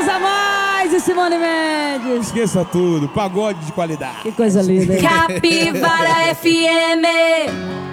Vanessa Mais e Simone Mendes. Esqueça tudo, pagode de qualidade. Que coisa linda. Capivara FM.